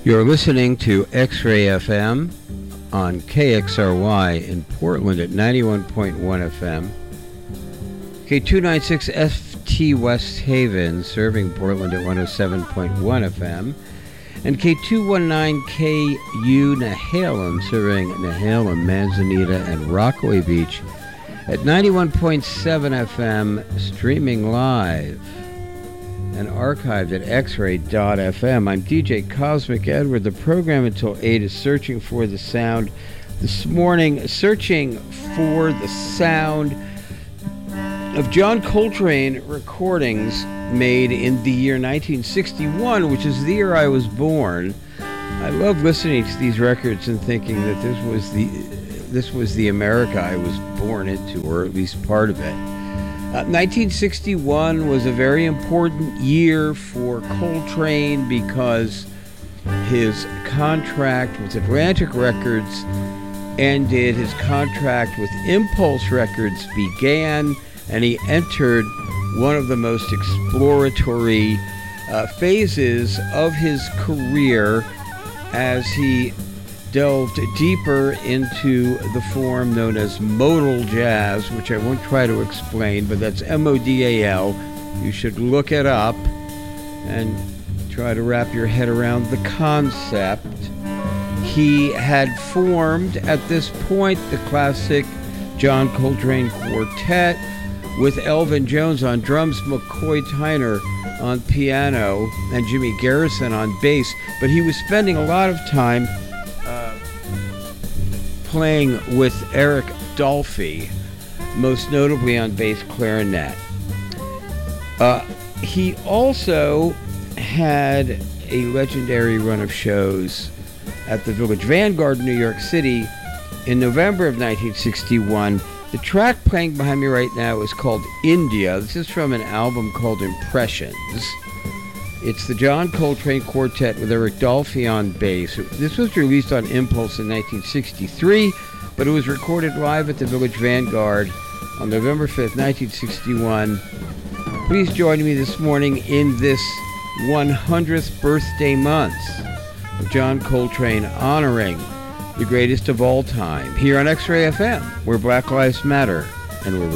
You're listening to X-Ray FM on KXRY in Portland at 91.1 FM, K296 FT West Haven serving Portland at 107.1 FM, and K219KU Nehalem serving Nehalem, Manzanita, and Rockaway Beach at 91.7 FM, streaming live and archived at xray.fm. I'm DJ Cosmic Edward. The program until 8 is Searching for the Sound. This morning, searching for the sound of John Coltrane recordings made in the year 1961, which is the year I was born. I love listening to these records and thinking that this was the America I was born into, or at least part of it. 1961 was a very important year for Coltrane because his contract with Atlantic Records ended, his contract with Impulse Records began, and he entered one of the most exploratory phases of his career as he delved deeper into the form known as modal jazz, which I won't try to explain, but that's M-O-D-A-L. You should look it up and try to wrap your head around the concept. He had formed, at this point, the classic John Coltrane Quartet with Elvin Jones on drums, McCoy Tyner on piano, and Jimmy Garrison on bass. But he was spending a lot of time playing with Eric Dolphy, most notably on bass clarinet. He also had a legendary run of shows at the Village Vanguard in New York City in November of 1961. The track playing behind me right now is called India. This is from an album called Impressions. It's the John Coltrane Quartet with Eric Dolphy on bass. This was released on Impulse in 1963, but it was recorded live at the Village Vanguard on November 5th, 1961. Please join me this morning in this 100th birthday month of John Coltrane, honoring the greatest of all time, here on X-Ray FM, where Black Lives Matter and we're